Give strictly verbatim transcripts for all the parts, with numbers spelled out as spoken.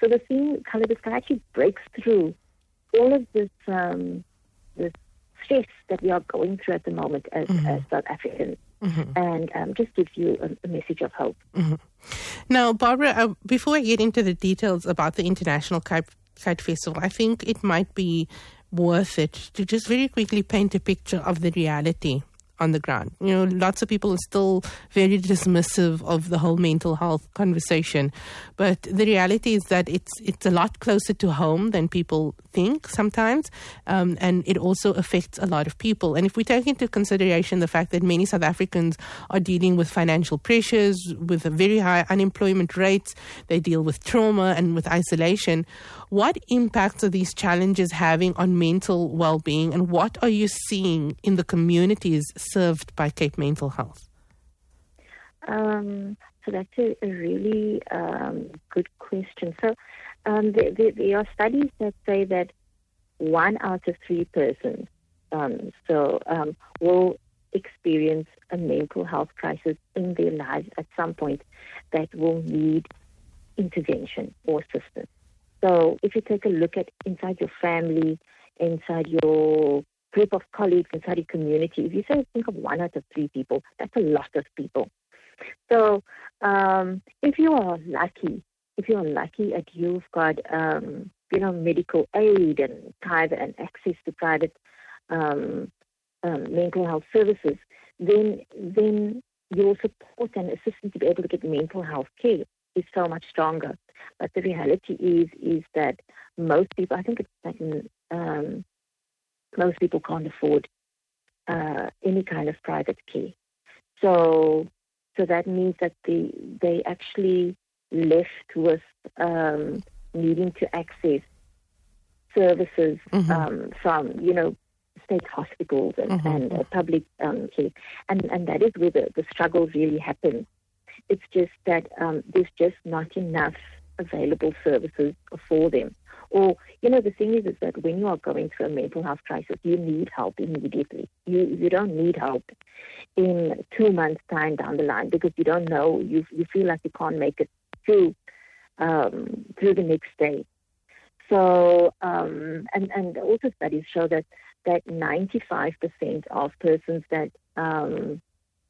So the thing, Khaled, this guy actually breaks through all of this um, this stress that we are going through at the moment as, mm-hmm. as South Africans, mm-hmm. and um, just gives you a, a message of hope. Mm-hmm. Now, Barbara, uh, before I get into the details about the International Kite, Kite Festival, I think it might be worth it to just very quickly paint a picture of the reality on the ground. You know, lots of people are still very dismissive of the whole mental health conversation, but the reality is that it's it's a lot closer to home than people think sometimes, um, and it also affects a lot of people. And if we take into consideration the fact that many South Africans are dealing with financial pressures, with a very high unemployment rates, they deal with trauma and with isolation, what impacts are these challenges having on mental well-being, and what are you seeing in the communities served by Cape Mental Health? Um, so that's a, a really um, good question. So um, there, there, there are studies that say that one out of three persons um, so um, will experience a mental health crisis in their lives at some point that will need intervention or assistance. So if you take a look at inside your family, inside your group of colleagues, inside your community, if you say think of one out of three people, that's a lot of people. So um, if you are lucky, if you are lucky and you've got um, you know medical aid and private and access to private um, um, mental health services, then then your support and assistance to be able to get mental health care is so much stronger. But the reality is is that most people, I think it's like um, most people can't afford uh, any kind of private care. So so that means that they they actually left with um, needing to access services mm-hmm. um, from you know state hospitals and, mm-hmm. and uh, public um, care, and and that is where the, the struggle really happens. It's just that um, there's just not enough available services for them. Or, you know, the thing is, is that when you are going through a mental health crisis, you need help immediately. You you don't need help in two months' time down the line because you don't know, you you feel like you can't make it through um, through the next day. So, um, and, and also studies show that, that ninety-five percent of persons that um,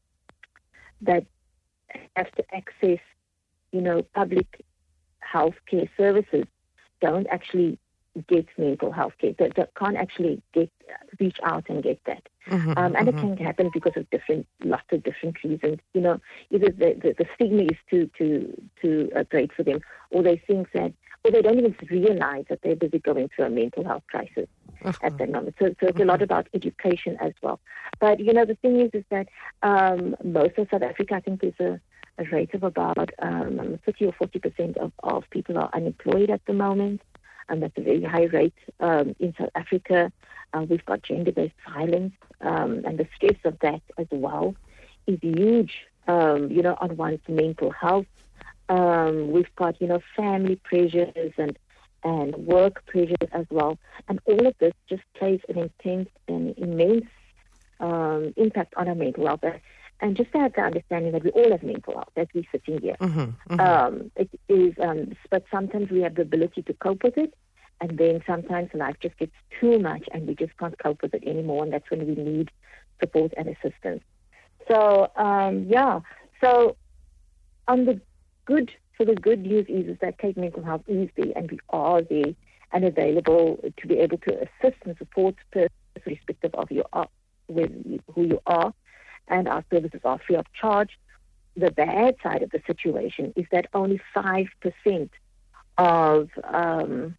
that have to access, you know, public healthcare services don't actually get mental health care. They, they can't actually get reach out and get that. Mm-hmm, um, and mm-hmm. it can happen because of different, lots of different reasons. You know, either the, the, the stigma is too too too uh, great for them, or they think that, or they don't even realize that they're busy going through a mental health crisis uh-huh. at that moment. So, so it's mm-hmm. a lot about education as well. But you know, the thing is, is that um, most of South Africa, I think there's a a rate of about um, thirty or forty percent of, of people are unemployed at the moment, and that's a very high rate um, in South Africa. Uh, we've got gender-based violence, um, and the stress of that as well is huge, um, you know, on one's mental health. Um, we've got, you know, family pressures and, and work pressures as well. And all of this just plays an intense and immense um, impact on our mental health. And just to have the understanding that we all have mental health as we're sitting here. Mm-hmm, mm-hmm. Um, it is, um, but sometimes we have the ability to cope with it, and then sometimes life just gets too much and we just can't cope with it anymore, and that's when we need support and assistance. So, um, yeah, so on the good, so the good news is, is that Cape Mental Health is there, and we are there and available to be able to assist and support persons irrespective of your, with who you are. And our services are free of charge. The bad side of the situation is that only five percent of um,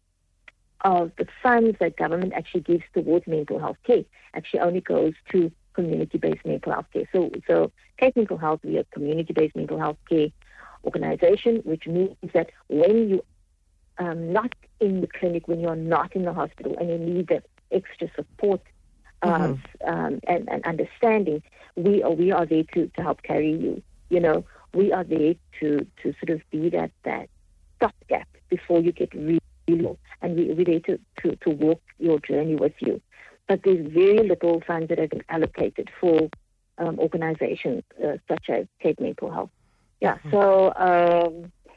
of the funds that government actually gives towards mental health care actually only goes to community-based mental health care. So, so Cape Mental Health, we are a community-based mental health care organization, which means that when you are not in the clinic, when you are not in the hospital, and you need that extra support Um, mm-hmm. um, and, and understanding, we are we are there to, to help carry you. You know, we are there to, to sort of be that that stopgap before you get really low, and we, we're there to, to, to walk your journey with you. But there's very little funds that have been allocated for um, organizations uh, such as Cape Mental Health. Yeah. Mm-hmm. So um,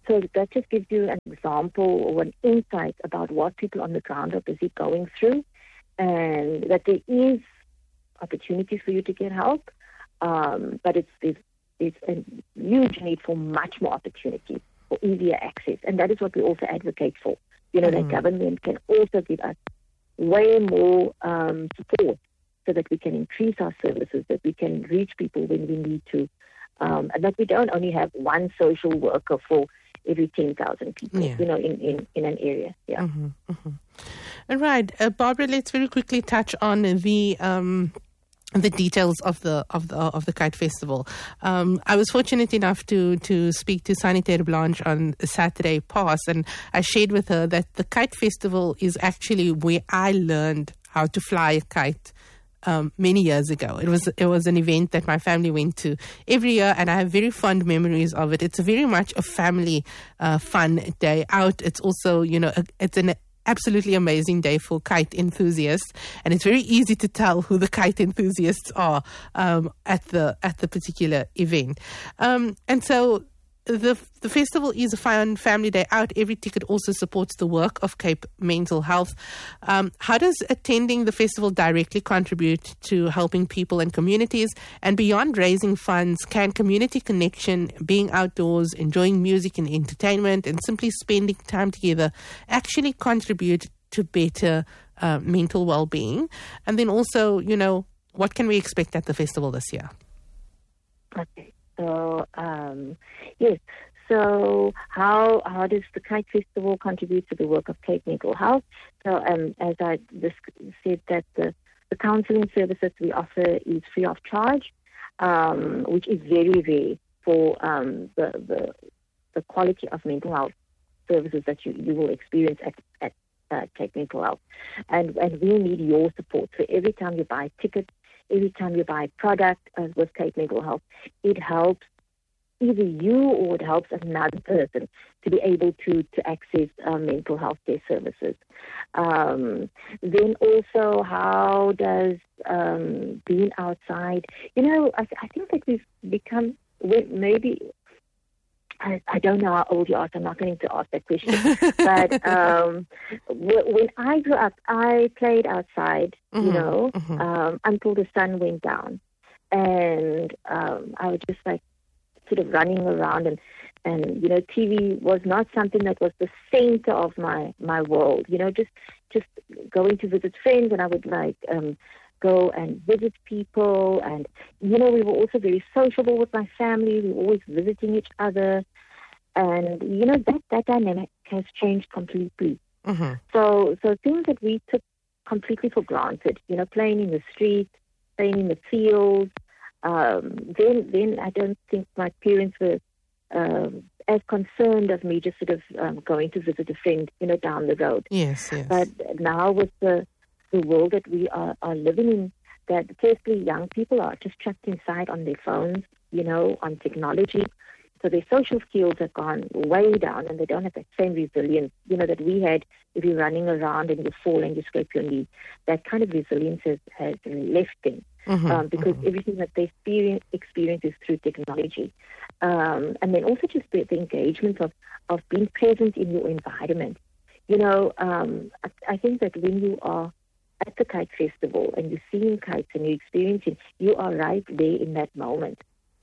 so that just gives you an example or an insight about what people on the ground are busy going through, and that there is opportunities for you to get help, um, but it's, it's it's a huge need for much more opportunity, for easier access, and that is what we also advocate for. You know, mm-hmm. that government can also give us way more um, support so that we can increase our services, that we can reach people when we need to, um, and that we don't only have one social worker for every ten thousand people, yeah. you know, in, in, in an area. Yeah. Mm-hmm, mm-hmm. All right. Uh, Barbara, let's very quickly touch on the... Um the details of the of the of the Kite Festival. Um, I was fortunate enough to to speak to Sanitaire Blanche on Saturday past, and I shared with her that the Kite Festival is actually where I learned how to fly a kite um, many years ago. It was it was an event that my family went to every year, and I have very fond memories of it. It's very much a family uh, fun day out. It's also, you know, a, it's an absolutely amazing day for kite enthusiasts, and it's very easy to tell who the kite enthusiasts are um, at the at the particular event. Um, and so the the festival is a fun family day out. Every ticket also supports the work of Cape Mental Health. Um, how does attending the festival directly contribute to helping people and communities? And beyond raising funds, can community connection, being outdoors, enjoying music and entertainment, and simply spending time together actually contribute to better uh, mental well-being? And then also, you know, what can we expect at the festival this year? Okay. So, um, yes, so how how does the Kite Festival contribute to the work of Cape Mental Health? So, um, as I just said, that the, the counselling services we offer is free of charge, um, which is very rare for um, the, the the quality of mental health services that you, you will experience at, at uh, Cape Mental Health. And, and we need your support. So every time you buy a ticket, every time you buy a product uh, with Cape Mental Health, it helps either you or it helps another person to be able to, to access uh, mental health care services. Um, then also, how does um, being outside, you know, I, I think that we've become, maybe, I, I don't know how old you are, so I'm not going to ask that question. But um, w- when I grew up, I played outside, mm-hmm, you know, mm-hmm. um, until the sun went down. And um, I was just like sort of running around, and, and, you know, T V was not something that was the center of my, my world, you know, just, just going to visit friends, and I would like um, go and visit people. And, you know, we were also very sociable with my family. We were always visiting each other. And, you know, that, that dynamic has changed completely. Mm-hmm. So so things that we took completely for granted, you know, playing in the streets, playing in the fields, um, then then I don't think my parents were um, as concerned of me just sort of um, going to visit a friend, you know, down the road. Yes, yes. But now with the, the world that we are, are living in, that firstly young people are just trapped inside on their phones, you know, on technology. So their social skills have gone way down, and they don't have that same resilience, you know, that we had if you're running around and you fall and you scrape your knee. That kind of resilience has, has left them, mm-hmm, um, because mm-hmm. everything that they experience, experience is through technology. Um, and then also just the, the engagement of, of being present in your environment. You know, um, I, I think that when you are at the Kite Festival and you're seeing kites and you're experiencing, you are right there in that moment.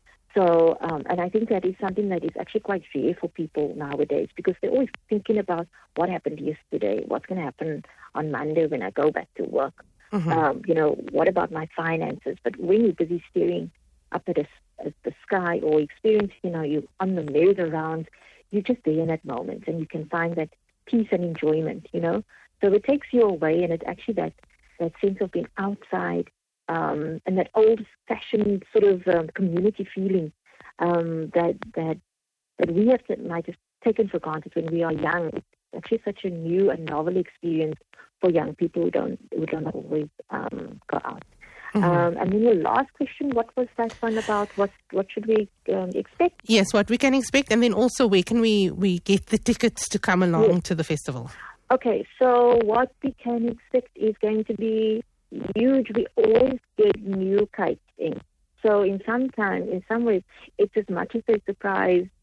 So, um, and I think that is something that is actually quite rare for people nowadays, because they're always thinking about what happened yesterday, what's going to happen on Monday when I go back to work. Mm-hmm. Um, you know, what about my finances? But when you're busy staring up at, a, at the sky or experiencing, you know, you're on the merry-go-round, you're just there in that moment, and you can find that peace and enjoyment, you know. So it takes you away, and it's actually that, that sense of being outside, Um, and that old-fashioned sort of um, community feeling um, that that that we have to, might have taken for granted when we are young. It's actually such a new and novel experience for young people who don't who don't always um, go out. Mm-hmm. Um, and then your last question, what was that one about? What what should we um, expect? Yes, what we can expect, and then also where can we, we get the tickets to come along yes. to the festival? Okay, so what we can expect is going to be huge. We always get new kites in. So in some time, in some ways, it's as much as a surprise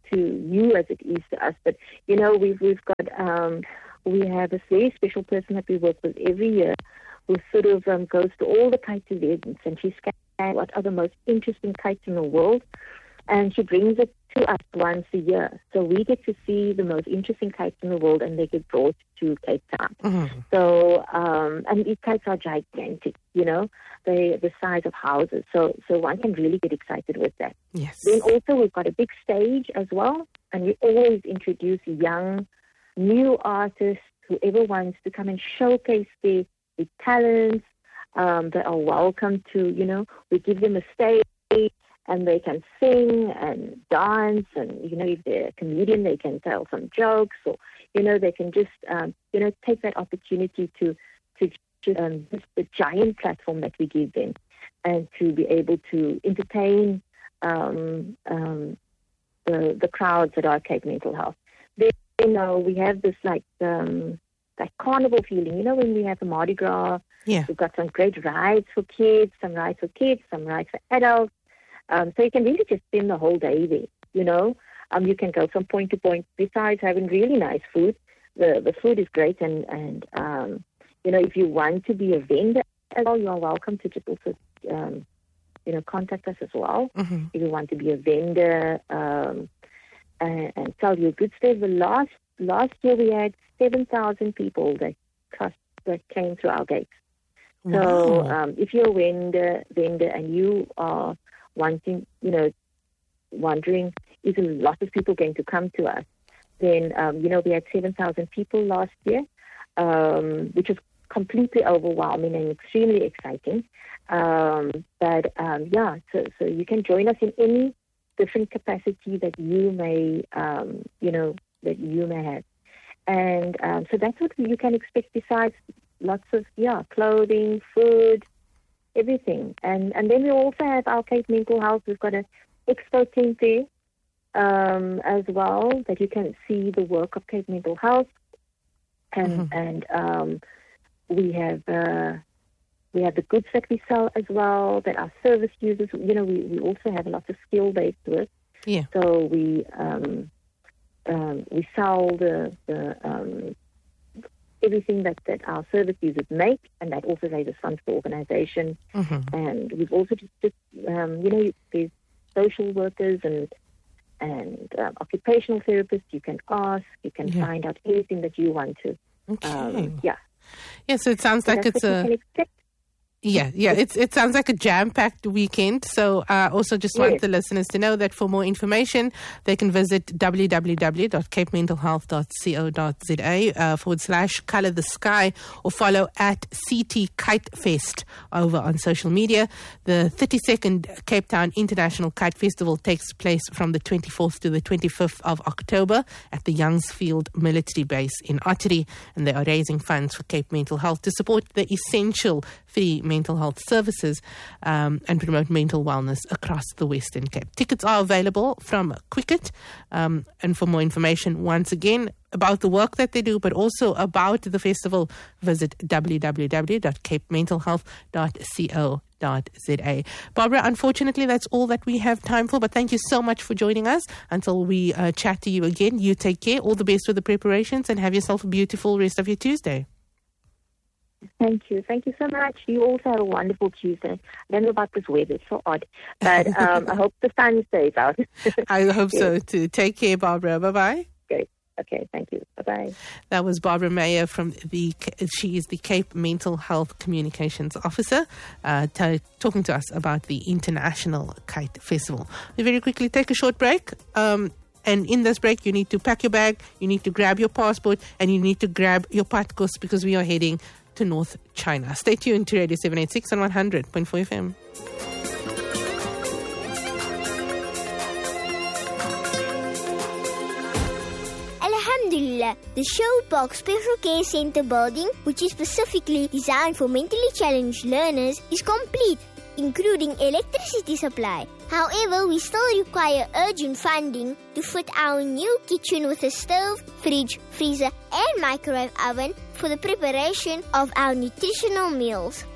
to you as it is to us. But, you know, we've, we've got, um, we have a very special person that we work with every year who sort of um, goes to all the kite events, and she scans what are the most interesting kites in the world, and she brings it to us once a year. So we get to see the most interesting kites in the world, and they get brought to Cape Town. Mm-hmm. So, um, and these kites are gigantic, you know, they the size of houses. So, so one can really get excited with that. Yes. Then also we've got a big stage as well, and we always introduce young, new artists, whoever wants to come and showcase their, their talents. Um, they are welcome to, you know, we give them a stage, and they can sing and dance, and, you know, if they're a comedian, they can tell some jokes, or, you know, they can just, um, you know, take that opportunity to, to just, um, just the giant platform that we give them, and to be able to entertain um, um, the, the crowds at our Cape Mental Health. Then, you know, we have this, like, um, that carnival feeling, you know, when we have a Mardi Gras, yeah. we've got some great rides for kids, some rides for kids, some rides for adults. Um, so you can really just spend the whole day there, you know. Um, you can go from point to point. Besides having really nice food, the the food is great. And, and um, you know, if you want to be a vendor as well, you are welcome to just also, um, you know, contact us as well. Mm-hmm. If you want to be a vendor um, and, and sell your goods there. The last, last year we had seven thousand people that, cost, that came through our gates. Wow. So um, if you're a vendor, vendor and you are wanting, you know, wondering, is a lot of people going to come to us? Then, um, you know, we had seven thousand people last year, um, which was completely overwhelming and extremely exciting. Um, but, um, yeah, so, so you can join us in any different capacity that you may, um, you know, that you may have. And um, so that's what you can expect, besides lots of, yeah, clothing, food, everything. And and then we also have our Cape Mental Health. We've got an expo tent there um, as well, that you can see the work of Cape Mental Health. And mm-hmm. and um, we have uh, we have the goods that we sell as well, that our service users, you know, we, we also have a lot of skill-based work. Yeah. So we um, um, we sell the, the um, everything that, that our service users make, and that also raises funds for organization. Mm-hmm. And we've also just, just um, you know, there's social workers and and um, occupational therapists. You can ask, you can yeah. find out anything that you want to. Okay. Um, yeah. Yeah, so it sounds so like it's a... Yeah, yeah. It's it sounds like a jam-packed weekend. So uh, also just want yes. the listeners to know that for more information, they can visit w w w dot cape mental health dot co dot z a uh, forward slash colour the sky, or follow at C T Kite Fest over on social media. The thirty-second Cape Town International Kite Festival takes place from the twenty-fourth to the twenty-fifth of October at the Youngsfield Military Base in Ottery, and they are raising funds for Cape Mental Health to support the essential free mental health services um, and promote mental wellness across the Western Cape. Tickets are available from Quicket. Um, and for more information, once again, about the work that they do, but also about the festival, visit w w w dot cape mental health dot co dot z a. Barbara, unfortunately, that's all that we have time for, but thank you so much for joining us. Until we uh, chat to you again, you take care. All the best with the preparations, and have yourself a beautiful rest of your Tuesday. Thank you. Thank you so much. You also have a wonderful Tuesday. I don't know about this weather. It's so odd. But um, I hope the sun stays out. I hope yes. so too. Take care, Barbara. Bye-bye. Great. Okay. Thank you. Bye-bye. That was Barbara Meyer from the, she is the Cape Mental Health Communications Officer, uh, t- talking to us about the International Kite Festival. We very quickly take a short break. Um, And in this break, you need to pack your bag, you need to grab your passport, and you need to grab your patkos, because we are heading to North China. Stay tuned to Radio seven eighty-six and one hundred point four F M. Alhamdulillah, the Showbox Special Care Center building, which is specifically designed for mentally challenged learners, is complete, including electricity supply. However, we still require urgent funding to fit our new kitchen with a stove, fridge, freezer, and microwave oven for the preparation of our nutritional meals.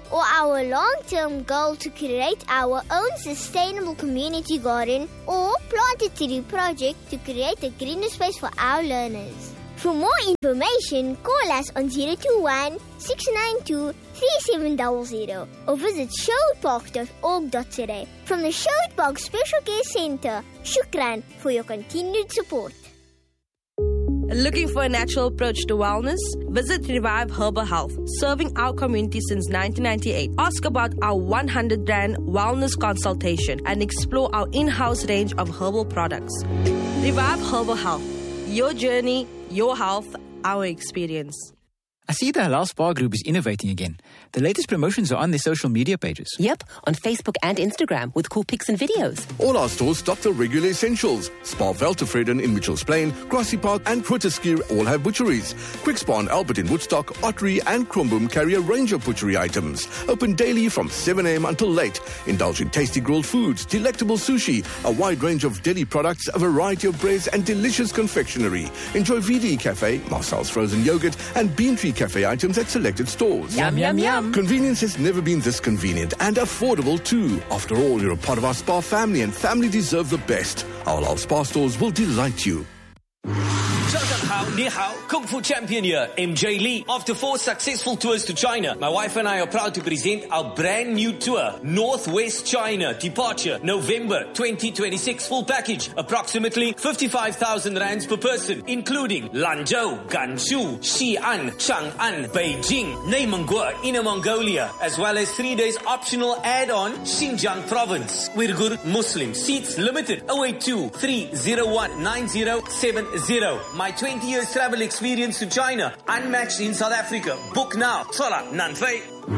or our long-term goal to create our own sustainable community garden, or plant a tree project to create a greener space for our learners. For more information, call us on zero two one, six nine two, three seven zero zero or visit sherwood park dot org dot z a. From the Sherwood Park Special Care Centre, shukran for your continued support. Looking for a natural approach to wellness? Visit Revive Herbal Health, serving our community since nineteen ninety-eight. Ask about our one hundred rand wellness consultation and explore our in-house range of herbal products. Revive Herbal Health. Your journey, your health, our experience. I see the Halal Spa Group is innovating again. The latest promotions are on their social media pages. Yep, on Facebook and Instagram with cool pics and videos. All our stores stock the regular essentials. Spa Veltevreden in Mitchells Plain, Grassy Park and Grooteskier all have butcheries. Quick Spa and Albert in Woodstock, Ottery and Kromboom carry a range of butchery items. Open daily from seven a.m. until late. Indulge in tasty grilled foods, delectable sushi, a wide range of deli products, a variety of breads and delicious confectionery. Enjoy V D Cafe, Marcel's frozen yogurt and Bean Tree Cafe items at selected stores. Yum, yum, yum. Convenience has never been this convenient and affordable too. After all, you're a part of our spa family and family deserve the best. Our Halal Spa stores will delight you. 早上好，你好 Kung Fu Champion here, M J Lee. After four successful tours to China, my wife and I are proud to present our brand new tour, Northwest China, departure November twenty twenty-six, full package, approximately fifty-five thousand rands per person, including Lanzhou, Gansu, Xi'an, Chang'an, Beijing, Neymangua, Inner Mongolia, as well as three days optional add-on, Xinjiang Province. Uyghur Muslim, seats limited, oh eight two, three oh one, nine oh seven oh. My twenty years travel experience to China, unmatched in South Africa. Book now. Sola Nanfei.